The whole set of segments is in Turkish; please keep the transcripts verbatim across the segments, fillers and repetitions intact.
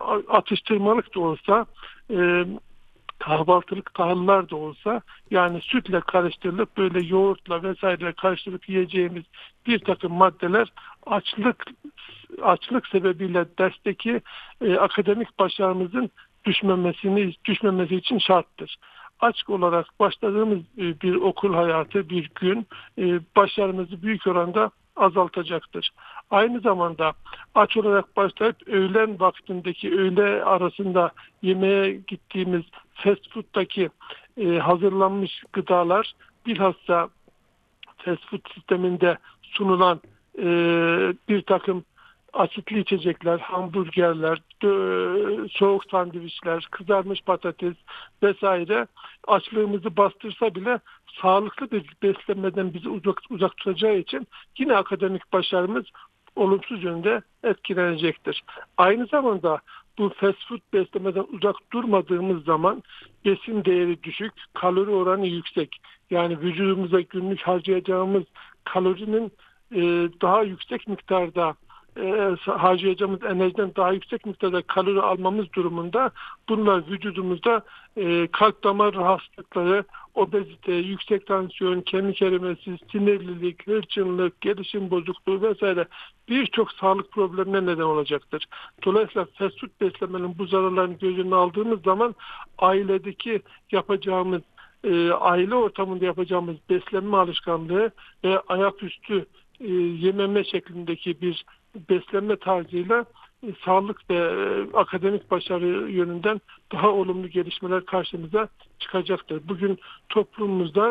atıştırmalık da olsa, e, kahvaltılık tahıllar da olsa, yani sütle karıştırılıp böyle yoğurtla vesaire karıştırıp yiyeceğimiz bir takım maddeler açlık açlık sebebiyle dersteki e, akademik başarımızın düşmemesini düşmemesi için şarttır. Aç olarak başladığımız e, bir okul hayatı, bir gün e, başarımızı büyük oranda azaltacaktır. Aynı zamanda aç olarak başlayıp öğlen vaktindeki öğle arasında yemeğe gittiğimiz fast food'daki e, hazırlanmış gıdalar, bilhassa fast food sisteminde sunulan e, bir takım asitli içecekler, hamburgerler, dö- soğuk sandviçler, kızarmış patates vesaire açlığımızı bastırsa bile sağlıklı bir beslenmeden bizi uzak, uzak tutacağı için yine akademik başarımız olumsuz yönde etkilenecektir. Aynı zamanda bu fast food beslemeden uzak durmadığımız zaman besin değeri düşük, kalori oranı yüksek. Yani vücudumuza günlük harcayacağımız kalorinin e, daha yüksek miktarda e, harcayacağımız enerjiden daha yüksek miktarda kalori almamız durumunda bunlar vücudumuzda e, kalp damar rahatsızlıkları, obezite, yüksek tansiyon, kemik erimesi, sinirlilik, hırçınlık, gelişim bozukluğu vesaire birçok sağlık problemine neden olacaktır. Dolayısıyla fast food beslemenin bu zararlarını göz önüne aldığımız zaman ailedeki yapacağımız e, aile ortamında yapacağımız beslenme alışkanlığı ve ayaküstü e, yememe şeklindeki bir beslenme tarzıyla e, sağlık ve e, akademik başarı yönünden daha olumlu gelişmeler karşımıza çıkacaktır. Bugün toplumumuzda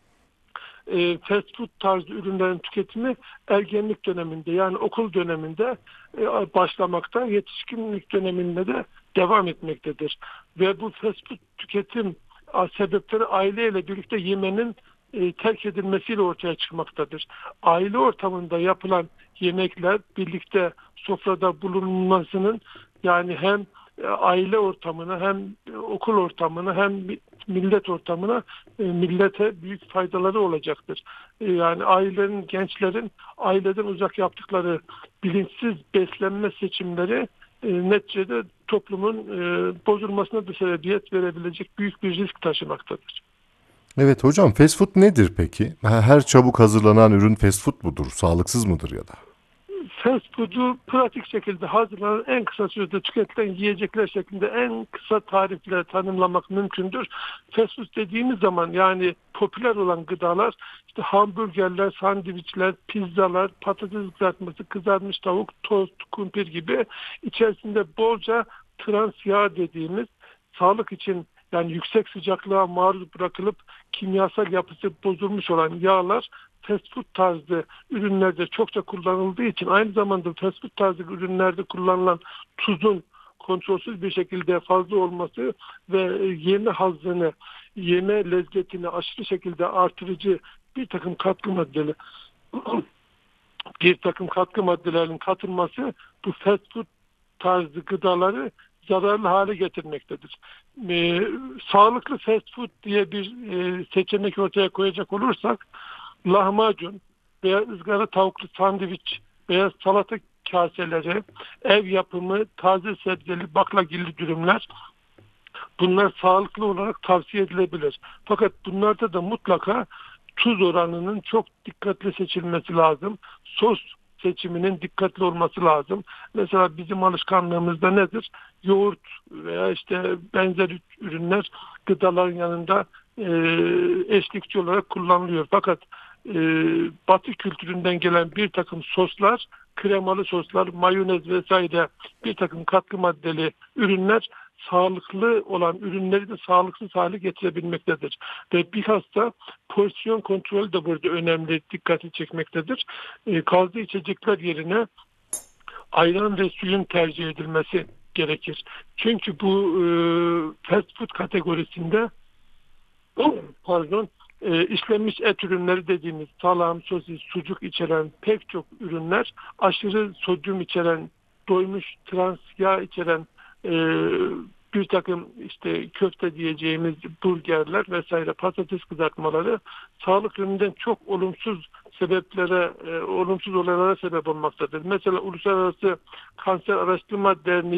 e, fast food tarzı ürünlerin tüketimi ergenlik döneminde, yani okul döneminde e, başlamakta, yetişkinlik döneminde de devam etmektedir. Ve bu fast food tüketim a, sebepleri aileyle birlikte yemenin e, terk edilmesiyle ortaya çıkmaktadır. Aile ortamında yapılan yemekler birlikte sofrada bulunmasının, yani hem e, aile ortamına hem e, okul ortamına hem mi- millet ortamına, e, millete büyük faydaları olacaktır. E, yani ailenin, gençlerin aileden uzak yaptıkları bilinçsiz beslenme seçimleri e, neticede toplumun e, bozulmasına da sebebiyet verebilecek büyük bir risk taşımaktadır. Evet hocam, fast food nedir peki? Her çabuk hazırlanan ürün fast food mudur? Sağlıksız mıdır ya da? Fast food'u pratik şekilde hazırlanan, en kısa sürede tüketilen yiyecekler şeklinde en kısa tarifle tanımlamak mümkündür. Fast food dediğimiz zaman, yani popüler olan gıdalar, işte hamburgerler, sandviçler, pizzalar, patates kızartması, kızarmış tavuk, tost, kumpir gibi içerisinde bolca trans yağ dediğimiz, sağlık için yani yüksek sıcaklığa maruz bırakılıp kimyasal yapısı bozulmuş olan yağlar fast food tarzı ürünlerde çokça kullanıldığı için, aynı zamanda fast food tarzı ürünlerde kullanılan tuzun kontrolsüz bir şekilde fazla olması ve yeme hazzını, yeme lezzetini aşırı şekilde artırıcı bir takım katkı maddeleri bir takım katkı maddelerinin katılması bu fast food tarzı gıdaları zararlı hale getirmektedir. Ee, sağlıklı fast food diye bir e, seçenek ortaya koyacak olursak, lahmacun veya ızgara tavuklu sandviç veya salata kaseleri, ev yapımı taze sebzeli baklagilli dürümler, bunlar sağlıklı olarak tavsiye edilebilir. Fakat bunlarda da mutlaka tuz oranının çok dikkatli seçilmesi lazım. Sos seçiminin dikkatli olması lazım. Mesela bizim alışkanlığımızda nedir? Yoğurt veya işte benzer ürünler gıdaların yanında e, eşlikçi olarak kullanılıyor. Fakat e, Batı kültüründen gelen bir takım soslar, kremalı soslar, mayonez vesaire, bir takım katkı maddeli ürünler sağlıklı olan ürünleri de sağlıksız hale getirebilmektedir. Ve bilhassa porsiyon kontrolü de burada önemli, dikkati çekmektedir. E, gazlı içecekler yerine ayran ve suyun tercih edilmesi gerekir. Çünkü bu e, fast food kategorisinde pardon, e, işlenmiş et ürünleri dediğimiz salam, sosis, sucuk içeren pek çok ürünler, aşırı sodyum içeren, doymuş trans yağ içeren e, bir takım işte köfte diyeceğimiz burgerler vesaire, patates kızartmaları sağlık yönünden çok olumsuz sebeplere, e, olumsuz olaylara sebep olmaktadır. Mesela Uluslararası Kanser Araştırma Derneği